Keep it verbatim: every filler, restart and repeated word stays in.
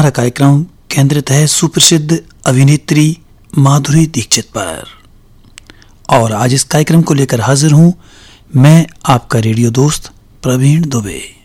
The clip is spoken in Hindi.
हमारा कार्यक्रम केंद्रित है सुप्रसिद्ध अभिनेत्री माधुरी दीक्षित पर, और आज इस कार्यक्रम को लेकर हाजिर हूं मैं आपका रेडियो दोस्त प्रवीण दुबे।